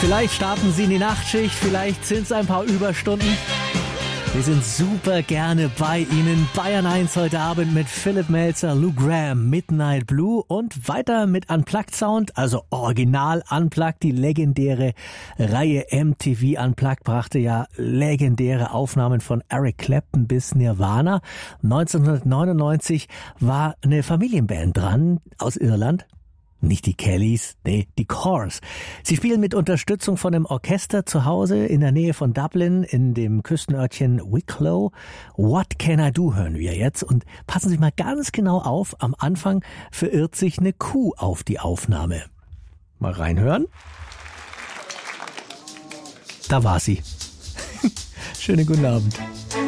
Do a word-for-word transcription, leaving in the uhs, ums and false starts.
Vielleicht starten Sie in die Nachtschicht, vielleicht sind es ein paar Überstunden. Wir sind super gerne bei Ihnen. Bayern eins heute Abend mit Philipp Melzer, Lou Gramm, Midnight Blue und weiter mit Unplugged Sound, also Original Unplugged. Die legendäre Reihe M T V Unplugged brachte ja legendäre Aufnahmen von Eric Clapton bis Nirvana. neunzehnhundertneunundneunzig war eine Familienband dran aus Irland. Nicht die Kellys, nee, die Corrs. Sie spielen mit Unterstützung von einem Orchester zu Hause in der Nähe von Dublin in dem Küstenörtchen Wicklow. What Can I Do hören wir jetzt. Und passen Sie mal ganz genau auf, am Anfang verirrt sich eine Kuh auf die Aufnahme. Mal reinhören. Da war sie. Schönen guten Abend.